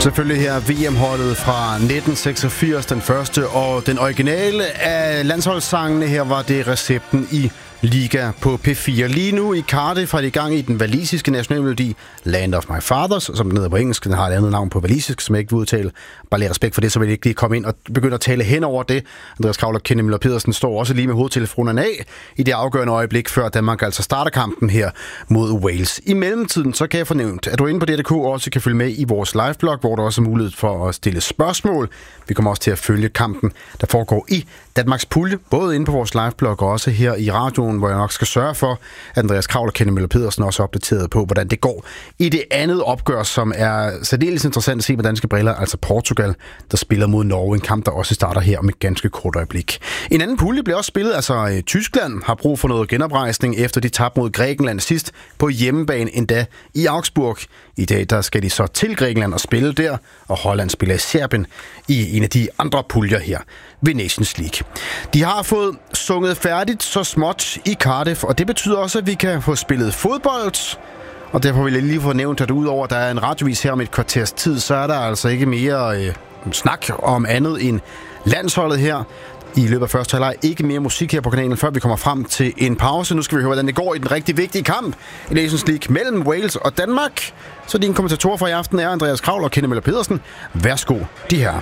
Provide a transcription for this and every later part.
Selvfølgelig her VM-holdet fra 1986, den første, og den originale af landsholdssangene her var det recepten i Liga på P4. Lige nu i Cardiff er det i gang i den walisiske nationalmelodi Land of My Fathers, som den hedder på engelsk. Den har et andet navn på walisisk, som jeg ikke vil udtale. Bare lidt respekt for det, så vil jeg ikke lige komme ind og begynde at tale hen over det. Andreas Kravl og Kenny Møller Pedersen står også lige med hovedtelefonerne af i det afgørende øjeblik, før Danmark altså starter kampen her mod Wales. I mellemtiden så kan jeg fornævne, at du inde på DRDK også kan følge med i vores liveblog, hvor der også er mulighed for at stille spørgsmål. Vi kommer også til at følge kampen, der foregår i Danmarks pulje, både inde på vores liveblog og også her i radioen, hvor jeg nok skal sørge for, at Andreas Kravl og Kenny Møller Pedersen også er opdateret på, hvordan det går i det andet opgør, som er særdeles interessant at se med danske briller, altså Portugal, der spiller mod Norge, en kamp, der også starter her om et ganske kort øjeblik. En anden pulje bliver også spillet, altså Tyskland har brug for noget genoprejsning, efter de tabte mod Grækenland sidst på hjemmebane, endda i Augsburg. I dag der skal de så til Grækenland og spille der, og Holland spiller i Serbien i en af de andre puljer her ved Nations League. De har fået sunget færdigt så småt i Cardiff, og det betyder også, at vi kan få spillet fodbold. Og derfor vil jeg lige få nævnt, at udover at der er en radiovis her om et kvarters tid, så er der altså ikke mere snak om andet end landsholdet her. I løbet af første halvleg ikke mere musik her på kanalen, før vi kommer frem til en pause. Nu skal vi høre, hvordan det går i den rigtig vigtige kamp i Nations League mellem Wales og Danmark. Så dine kommentatorer for i aften er Andreas Kravl og Kenny Møller Pedersen. Værsgo, de her.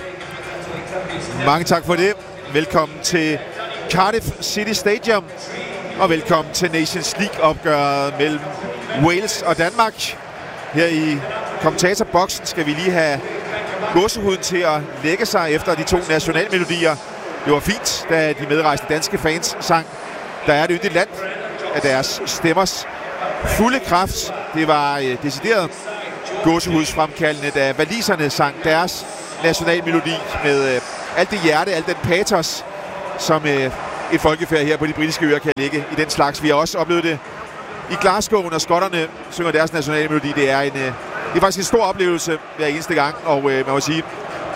Mange tak for det. Velkommen til Cardiff City Stadium. Og velkommen til Nations League-opgøret mellem Wales og Danmark. Her i kommentatorboksen skal vi lige have gåsehuden til at lægge sig efter de to nationalmelodier. Det var fint, da de medrejste danske fans sang "Der er et yndigt land" af deres stemmers fulde kraft. Det var decideret gåsehudsfremkaldende, da waliserne sang deres nationalmelodi med alt det hjerte, alt den patos, som et folkefærd her på de britiske øer kan ligge i den slags. Vi har også oplevet det i Glasgow, når skotterne synger deres nationalmelodi. Det er faktisk en stor oplevelse hver eneste gang, og man må sige,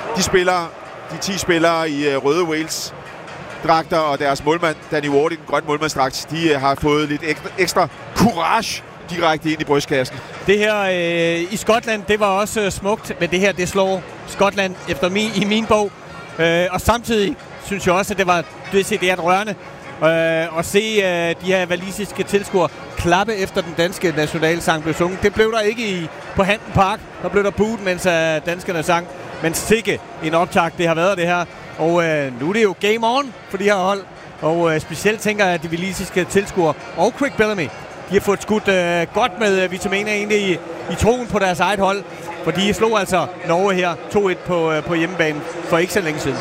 de 10 spillere i røde Wales dragter og deres målmand Danny Ward i den grønne målmandsdragt, de har fået lidt ekstra courage direkte ind i brystkassen. Det her i Skotland, det var også smukt, men det her, det slår Skotland i min bog. Og samtidig synes jeg også, at det var decideret rørende at se de her walisiske tilskuere klappe efter den danske nationalsang blev sunget. Det blev der ikke på Hampden Park. Der blev der buet, mens danskerne sang. Men sikke en optakt, det har været det her. Og nu er det jo game on for de her hold. Og specielt tænker jeg, at de walisiske tilskuere og Craig Bellamy, de har fået skudt godt med vitaminer egentlig i troen på deres eget hold. For de slog altså Norge her 2-1 på hjemmebanen for ikke så længe siden.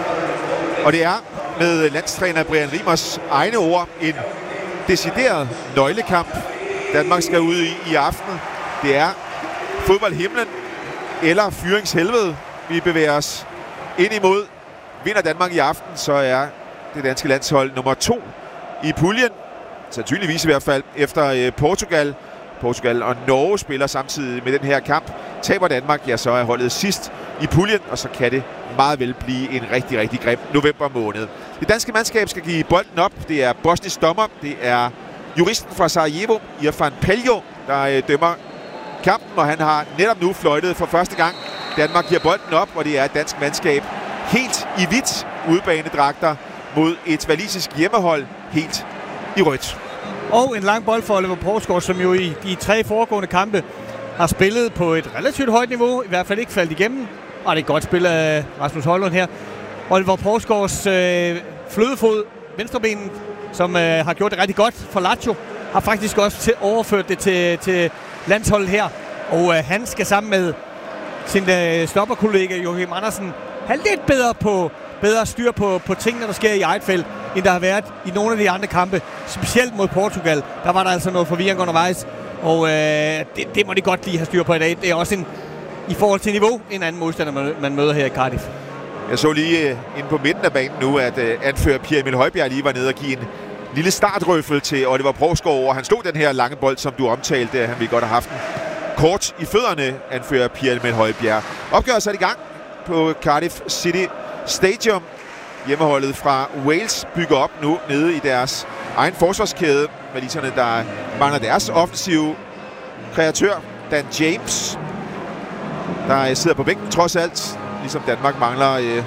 Og det er med landstræner Brian Riemers egne ord en decideret nøglekamp, Danmark skal ud i aften. Det er fodboldhimlen eller fyringshelvede, vi bevæger os ind imod. Vinder Danmark i aften, så er det danske landshold nummer 2 i puljen. Sandsynligvis i hvert fald efter Portugal. Portugal og Norge spiller samtidig med den her kamp. Taber Danmark, ja, så er holdet sidst i puljen, og så kan det meget vel blive en rigtig, rigtig grim november måned. Det danske mandskab skal give bolden op. Det er bosnisk dommer. Det er juristen fra Sarajevo, Irfan Peljo, der dømmer kampen, og han har netop nu fløjtet for første gang. Danmark giver bolden op, og det er et dansk mandskab helt i hvidt udebanedragter mod et walisisk hjemmehold helt i rødt. Og en lang bold for Oliver Poulsgaard, som jo i de 3 foregående kampe har spillet på et relativt højt niveau, i hvert fald ikke faldt igennem. Og det er et godt spil af Rasmus Højlund her. Oliver Poulsgaards flødefod, venstreben, som har gjort det rigtig godt for Lazio, har faktisk også overført det til landsholdet her. Og han skal sammen med sin stopperkollega Joachim Andersen have lidt bedre styr på tingene, der sker i eget felt, end der har været i nogle af de andre kampe. Specielt mod Portugal, der var der altså noget forvirring undervejs. Og det må de godt lige have styr på i dag. Det er også i forhold til niveau en anden modstander, man møder her i Cardiff. Jeg så lige inde på midten af banen nu, at anfører Pierre Emil Højbjerg lige var nede og give en lille startrøffel til Oliver Poulsgaard, og han slog den her lange bold, som du omtalte. Han ville godt have haft den kort i fødderne, anfører Pierre Emil Højbjerg. Opgøret sat i gang på Cardiff City Stadium. Hjemmeholdet fra Wales bygger op nu nede i deres egen forsvarskæde. Waliserne, der mangler deres offensive kreatør, Dan James. der sidder på bænken trods alt. Ligesom Danmark mangler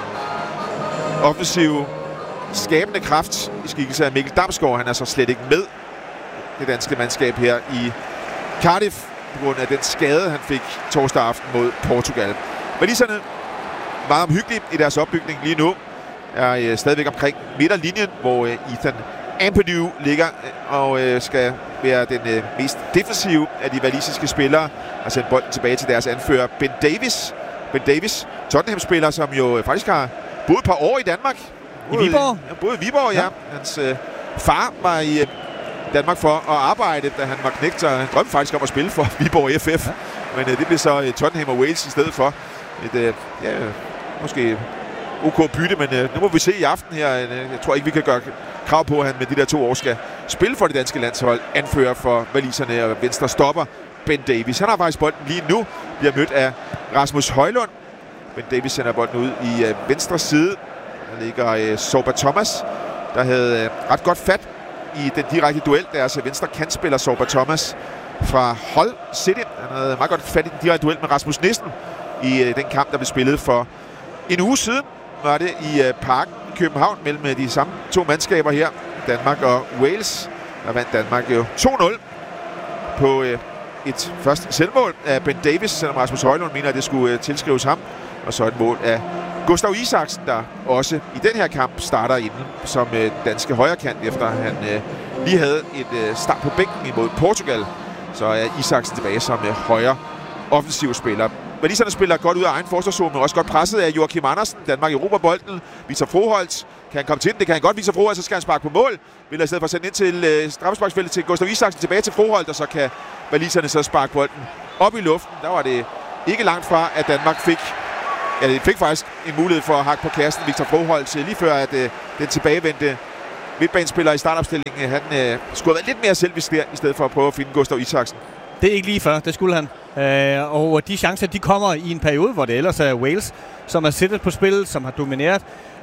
offensiv skabende kraft i skikkelse af Mikkel Damsgaard. Han er så slet ikke med det danske mandskab her i Cardiff på grund af den skade, han fik torsdag aften mod Portugal. Waliserne meget omhyggelige i deres opbygning lige nu. Er stadigvæk omkring midterlinjen, hvor Ethan Ampadu ligger og skal være den mest defensive af de walisiske spillere og sende bolden tilbage til deres anfører Ben Davies. Ben Davies, Tottenham-spiller, som jo faktisk har boet et par år i Danmark. I Viborg? Både i Viborg, ja. Hans far var i Danmark for at arbejde, da han var knægt, og han drømte faktisk om at spille for Viborg FF. Ja. Men det blev så Tottenham og Wales i stedet for. Et, måske OK bytte, men nu må vi se i aften her. Jeg tror ikke, vi kan gøre krav på, at han med de der 2 år skal spille for det danske landshold. Anfører for waliserne og venstre stopper Ben Davies. Han har faktisk bolden lige nu. Bliver mødt af Rasmus Højlund. Ben Davies sender bolden ud i venstre side. Der ligger Sorba Thomas, der havde ret godt fat i den direkte duel. Deres venstre kantspiller Sorba Thomas fra Hull City. Han havde meget godt fat i den direkte duel med Rasmus Nissen i den kamp, der blev spillet for en uge siden. Var det i Parken i København mellem de samme 2 mandskaber her, Danmark og Wales. Der vandt Danmark jo 2-0 på et første selvmål af Ben Davies, selvom Rasmus Højlund mener, at det skulle tilskrives ham. Og så et mål af Gustav Isaksen, der også i den her kamp starter inden som danske højrekant, efter han lige havde et start på bænken imod Portugal. Så er Isaksen tilbage som højre offensiv spiller. Waliserne spiller godt ud af egen forsvarszone, men også godt presset af Joachim Andersen. Danmark erobrer bolden. Victor Froholt kan han komme til den. Det kan han godt. Victor Froholt, så skal han sparke på mål. Vil i stedet for at sende ind til straffesparksfeltet til Gustav Isaksen, tilbage til Froholt, og så kan waliserne så sparke bolden op i luften. Der var det ikke langt fra, at Danmark fik faktisk en mulighed for at hakke på kassen. Victor Froholt lige før, at den tilbagevendte midtbanespiller i startopstillingen, han skulle have været lidt mere selvisk der, i stedet for at prøve at finde Gustav Isaksen. Det er ikke lige før, det skulle han. Og de chancer, de kommer i en periode, hvor det ellers er Wales, som har siddet på spillet, som har domineret.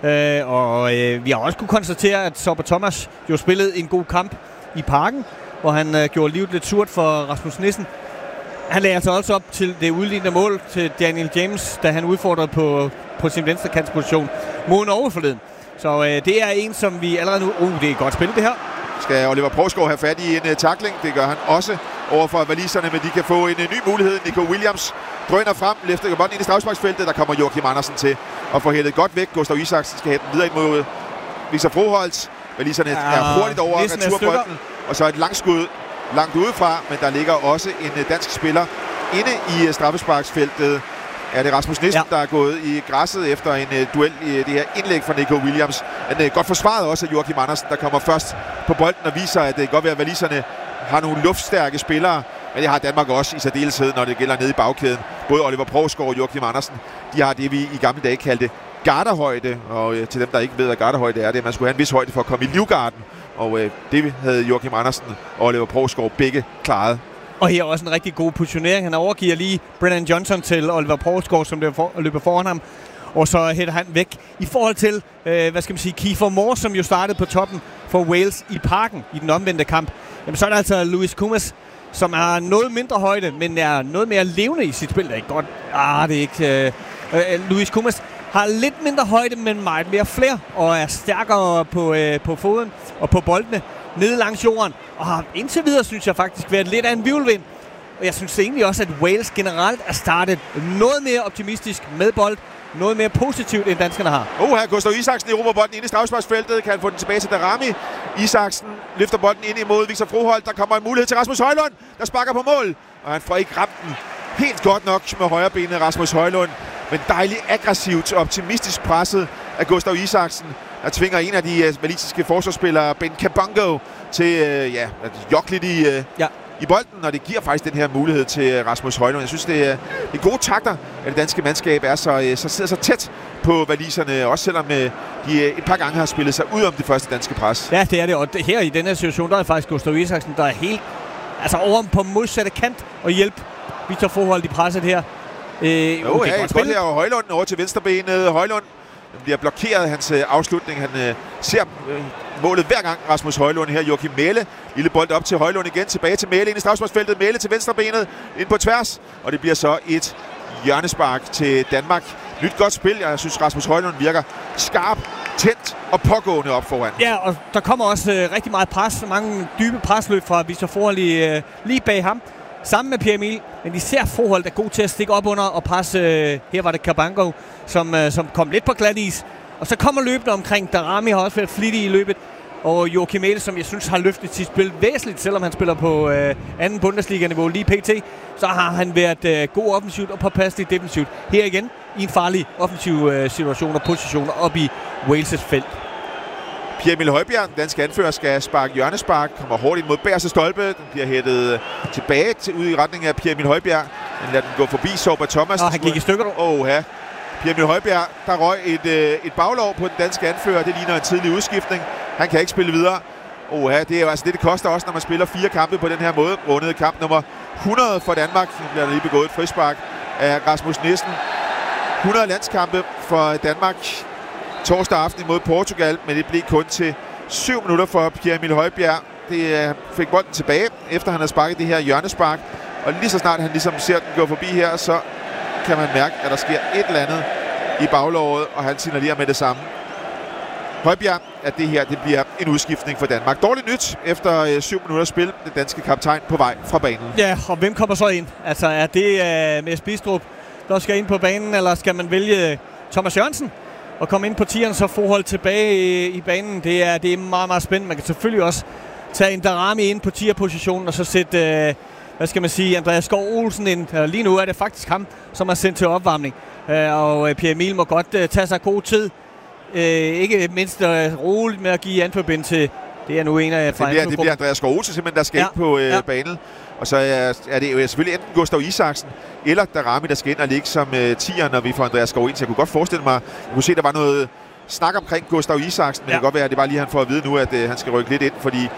Vi har også kunne konstatere, at Sorba Thomas jo spillede en god kamp i Parken, hvor han gjorde livet lidt surt for Rasmus Nissen. Han lagde altså også op til det udlignende mål til Daniel James, da han udfordrede på sin venstre kantsposition mod Norge forleden. Så det er en, som vi allerede nu... det er et godt spil, det her. Skal Oliver Provsgaard have fat i en tackling? Det gør han også overfor waliserne, men de kan få en ny mulighed. Nico Williams drøner frem, løfter bolden ind i straffesparksfeltet. Der kommer Joachim Andersen til at få hældet godt væk. Gustav Isaksen skal hætte den videre ind mod Victor Froholt. Waliserne er hurtigt over returbolden, og så et langskud langt udefra, men der ligger også en dansk spiller inde i straffesparksfeltet. Er det Rasmus Nissen, der er gået i græsset efter en duel i det her indlæg fra Nico Williams. Men godt forsvaret også af Joachim Andersen, der kommer først på bolden og viser, at det kan godt være, at waliserne har nogle luftstærke spillere, men det har Danmark også i særdeleshed, når det gælder nede i bagkæden. Både Oliver Provsgaard og Joachim Andersen, de har det, vi i gamle dage kaldte garderhøjde, og til dem, der ikke ved, hvad garderhøjde er, det man skulle have en vis højde for at komme i livgarden, og det havde Joachim Andersen og Oliver Provsgaard begge klaret. Og her er også en rigtig god positionering. Han overgiver lige Brennan Johnson til Oliver Provsgaard, som løber foran ham. Og så hætter han væk i forhold til, Kiefer Moore, som jo startede på toppen for Wales i Parken i den omvendte kamp. Jamen så er der altså Louis Kumas, som er noget mindre højde, men er noget mere levende i sit spil. Det er ikke godt. Det er ikke... Louis Kumas har lidt mindre højde, men meget mere flair, og er stærkere på foden og på boldene nede langs jorden. Og har indtil videre, synes jeg faktisk, været lidt af en hvirvelvind. Og jeg synes egentlig også, at Wales generelt er startet noget mere optimistisk med bold. Noget mere positivt, end danskerne har. Her Gustav Isaksen erobrer bolden ind i straffesparksfeltet. Kan han få den tilbage til Darami. Isaksen løfter bolden ind imod Victor Froholt. Der kommer en mulighed til Rasmus Højlund, der sparker på mål. Og han får ikke ramt den helt godt nok med højrebenet Rasmus Højlund. Men dejligt aggressivt, optimistisk presset af Gustav Isaksen, der tvinger en af de walisiske forsvarsspillere, Ben Kabongo, til at jogge lidt i bolden, og det giver faktisk den her mulighed til Rasmus Højlund. Jeg synes, det er gode takter, at det danske mandskab er sidder så tæt på waliserne, også selvom de et par gange har spillet sig ud om det første danske pres. Ja, det er det, og her i den her situation, der er faktisk Gustav Isaksen, der er helt over på modsatte kant og hjælpe Victor Froholt i presset her. Et godt spil her, og Højlund over til venstrebenet. Højlund bliver blokeret af hans afslutning. Han ser målet hver gang, Rasmus Højlund her. Joachim Mæhle, lille bold op til Højlund igen, tilbage til Mæhle ind i straffesparksfeltet. Mæhle til venstrebenet, ind på tværs, og det bliver så et hjørnespark til Danmark. Nyt godt spil. Jeg synes, Rasmus Højlund virker skarp, tændt og pågående op foran. Ja, og der kommer også rigtig meget pres. Mange dybe presløb fra Victor Forhold lige bag ham. Sammen med Pierre Emil. Men især Forhold er god til at stikke op under og presse. Her var det Cabango, som kom lidt på glat is. Og så kommer løbende omkring. Daramy har også været flittig i løbet. Og Joachim Mæhle, som jeg synes har løftet sit spil væsentligt, selvom han spiller på anden Bundesliga-niveau lige pt., så har han været god offensivt og påpasselig defensivt. Her igen i en farlig offensiv situation og positioner op i Wales' felt. Pierre Emil Højbjerg, den danske anfører, skal sparke hjørnespark. Kommer hårdt ind mod bagerste stolpe. Den bliver hættet tilbage ud i retning af Pierre Emil Højbjerg. Den lader den gå forbi Sorba Thomas. Og han gik i stykker. Pierre Emil Højbjerg, der røg et baglov på den danske anfører. Det ligner en tidlig udskiftning. Han kan ikke spille videre. Det er jo altså det koster også, når man spiller 4 kampe på den her måde. Rundet kamp nummer 100 for Danmark. Nu bliver der lige begået et frispark af Rasmus Nissen. 100 landskampe for Danmark torsdag aften imod Portugal, men det blev kun til 7 minutter for Pierre Emil Højbjerg. Det fik bolden tilbage, efter han har sparket det her hjørnespark. Og lige så snart han ligesom ser den gå forbi her, så kan man mærke, at der sker et eller andet i baglovet, og han signalerer med det samme. Højbjerg, at det her bliver en udskiftning for Danmark. Dårligt nyt efter 7 minutter spil. Den danske kaptajn på vej fra banen. Ja, og hvem kommer så ind? Altså, er det Mads Bistrup, der skal ind på banen, eller skal man vælge Thomas Jørgensen og komme ind på tieren, så Forhold tilbage i banen? Det er meget, meget spændende. Man kan selvfølgelig også tage en Daramy ind på tierpositionen, og så sætte, Andreas Skov Olsen ind. Lige nu er det faktisk ham, som er sendt til opvarmning. Og Pierre Emil må godt tage sig god tid. Ikke mindst roligt med at give anførbind til, det er nu en af fra det bliver Andreas Skov Olsen simpelthen, der skal ind på banen. Og så er det jo selvfølgelig enten Gustav Isaksen eller Daramy, der skal ind og ligge som tier, når vi får Andreas Skov ind. Så jeg kunne godt forestille mig, jeg kunne se, der var noget snak omkring Gustav Isaksen, men det kan godt være, at det var lige, han får at vide nu, at han skal rykke lidt ind, fordi